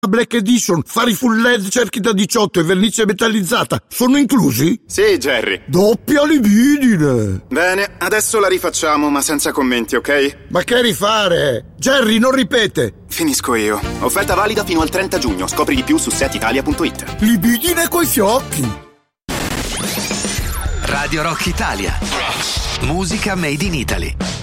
Black Edition, fari full LED, cerchi da 18 e vernice metallizzata sono inclusi? Sì, Jerry. Doppia libidine. Bene, adesso la rifacciamo, ma senza commenti, ok? Ma che rifare? Jerry, non ripete. Finisco io. Offerta valida fino al 30 giugno. Scopri di più su setitalia.it. Libidine coi fiocchi. Radio Rock Italia. Musica made in Italy.